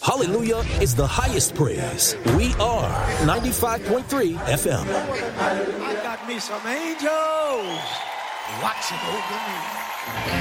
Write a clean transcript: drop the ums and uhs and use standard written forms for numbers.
hallelujah is the highest praise. We are 95.3 FM. I got me some angels watching over me.